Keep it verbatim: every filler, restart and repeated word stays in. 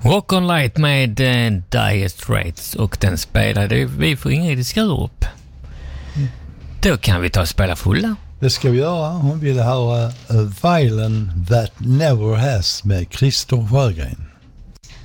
Rock on Light med uh, Dire Straits, och den spelade vi för Ingrid Skurup. Mm. Då kan vi ta och spela fulla. Det ska vi göra. Hon ville ha A Violin That Never Has med Christer Sjögren.